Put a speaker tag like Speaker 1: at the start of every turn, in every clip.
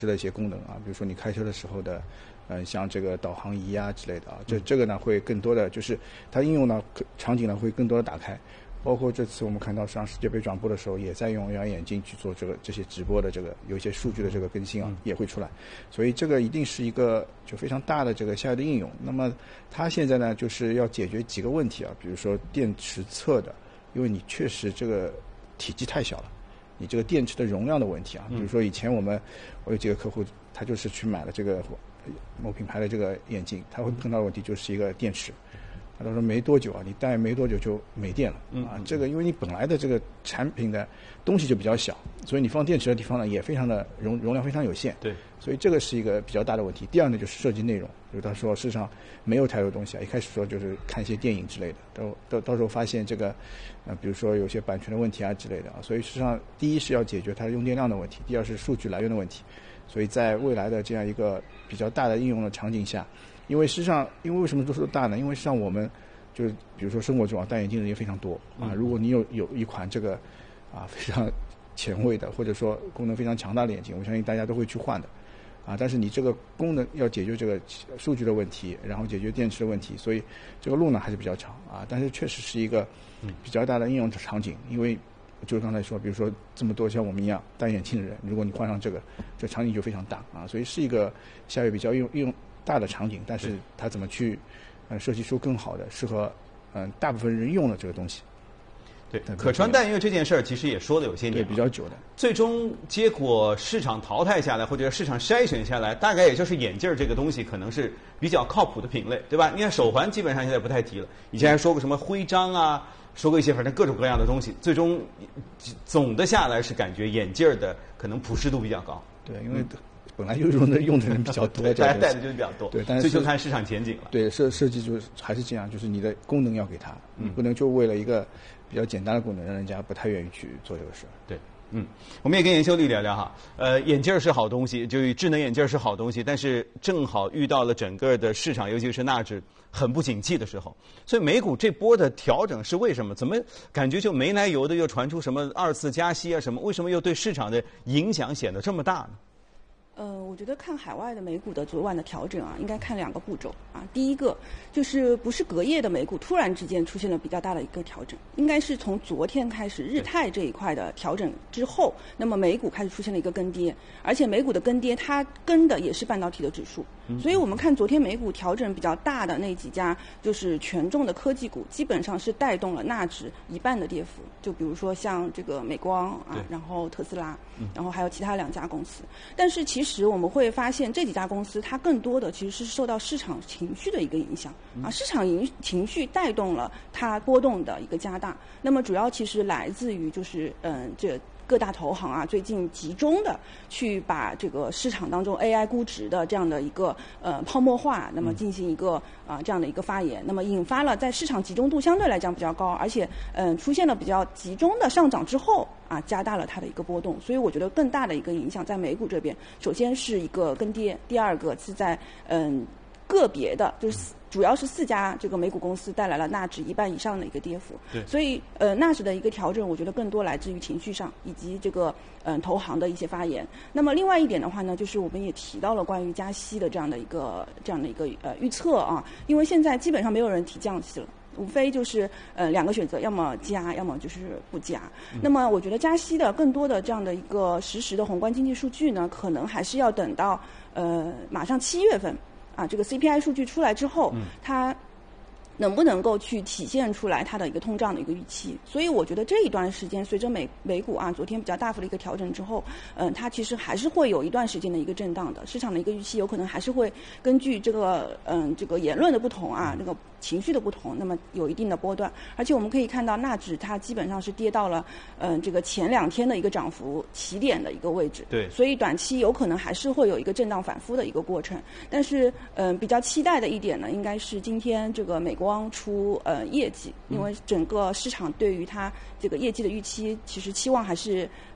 Speaker 1: 的一些功能啊，比如说你开车的时候的，像这个导航仪啊之类的啊，这个呢会更多的就是它应用呢场景呢会更多的打开。包括这次我们看到上世界杯转播的时候，也在用 AR 眼镜去做这些直播的有一些数据的这个更新啊，也会出来。所以这个一定是一个就非常大的这个下游的应用。那么它现在呢就是要解决几个问题啊，比如说电池侧的，因为你确实这个体积太小了，你这个电池的容量的问题啊，比如说以前我有几个客户，他就是去买了这个某品牌的这个眼镜，他会碰到的问题就是一个电池。他说没多久啊，你戴没多久就没电了啊。这个因为你本来的这个产品的东西就比较小，所以你放电池的地方呢也非常的容量非常有限。
Speaker 2: 对，
Speaker 1: 所以这个是一个比较大的问题。第二呢就是设计内容，就是他说事实上没有太多东西啊。一开始说就是看一些电影之类的，到时候发现这个比如说有些版权的问题啊之类的啊。所以实际上第一是要解决它用电量的问题，第二是数据来源的问题。所以在未来的这样一个比较大的应用的场景下。因为实际上，为什么都说大呢？因为实际上我们就是比如说生活中啊，戴眼镜的人也非常多啊。如果你有一款这个非常前卫的，或者说功能非常强大的眼镜，我相信大家都会去换的啊。但是你这个功能要解决这个数据的问题，然后解决电池的问题，所以这个路呢还是比较长啊。但是确实是一个比较大的应用场景，因为就是刚才说，比如说这么多像我们一样戴眼镜的人，如果你换上这场景就非常大啊。所以是一个下游比较应用大的场景，但是它怎么去设计出更好的适合大部分人用的这个东西。
Speaker 2: 对，可穿戴因为这件事儿其实也说的有些年，
Speaker 1: 对，比较久的。
Speaker 2: 最终结果市场淘汰下来，或者市场筛选下来，大概也就是眼镜这个东西可能是比较靠谱的品类，对吧？你看手环基本上现在不太提了，以前还说过什么徽章啊，说过一些反正各种各样的东西。最终总的下来是感觉眼镜的可能普适度比较高。
Speaker 1: 对，因为本来就用的人比较多，
Speaker 2: 大家戴的就是比较多。
Speaker 1: 对，但是
Speaker 2: 这就看市场前景了。
Speaker 1: 对，设计就是还是这样，就是你的功能要给它，你不能就为了一个比较简单的功能，让人家不太愿意去做这个事。
Speaker 2: 对，我们也跟严修丽聊聊哈。眼镜是好东西，就智能眼镜是好东西，但是正好遇到了整个的市场，尤其是纳指很不景气的时候，所以美股这波的调整是为什么？怎么感觉就没来由的又传出什么2次加息啊什么？为什么又对市场的影响显得这么大呢？
Speaker 3: 我觉得看海外的美股的昨晚的调整啊，应该看2个步骤啊。第一个就是不是隔夜的美股突然之间出现了比较大的一个调整，应该是从昨天开始日泰这一块的调整之后，那么美股开始出现了一个跟跌，而且美股的跟跌它跟的也是半导体的指数，所以我们看昨天美股调整比较大的那几家就是权重的科技股，基本上是带动了纳指一半的跌幅。就比如说像这个美光啊，然后特斯拉，然后还有其他2家公司。但是其实我们会发现这几家公司它更多的其实是受到市场情绪的一个影响啊，市场情绪带动了它波动的一个加大。那么主要其实来自于就是这各大投行啊，最近集中的去把这个市场当中 AI 估值的这样的一个泡沫化，那么进行一个这样的一个发言，那么引发了在市场集中度相对来讲比较高，而且出现了比较集中的上涨之后加大了它的一个波动。所以我觉得更大的一个影响在美股这边，首先是一个跟跌，第二个是在个别的就是主要是4家这个美股公司带来了纳指一半以上的一个跌幅。
Speaker 2: 对，
Speaker 3: 所以纳指的一个调整，我觉得更多来自于情绪上，以及这个投行的一些发言。那么另外一点的话呢，就是我们也提到了关于加息的这样的一个预测啊，因为现在基本上没有人提降息了。无非就是2个选择，要么加，要么就是不加。那么我觉得加息的更多的这样的一个实时的宏观经济数据呢，可能还是要等到马上7月份这个 CPI 数据出来之后，它能不能够去体现出来它的一个通胀的一个预期。所以我觉得这一段时间随着美股昨天比较大幅的一个调整之后，它其实还是会有一段时间的一个震荡的，市场的一个预期有可能还是会根据这个言论的不同这个情绪的不同，那么有一定的波段。而且我们可以看到纳指它基本上是跌到了这个前2天的一个涨幅起点的一个位置。
Speaker 2: 对，
Speaker 3: 所以短期有可能还是会有一个震荡反复的一个过程。但是比较期待的一点呢，应该是今天这个美光出业绩，因为整个市场对于它这个业绩的预期其实期望还是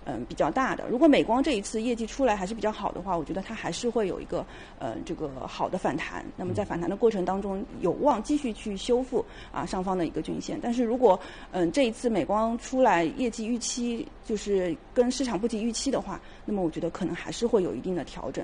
Speaker 3: 比较大的。如果美光这一次业绩出来还是比较好的话，我觉得它还是会有一个这个好的反弹。那么在反弹的过程当中，有望继续去修复上方的一个均线。但是如果这一次美光出来业绩预期就是跟市场不及预期的话，那么我觉得可能还是会有一定的调整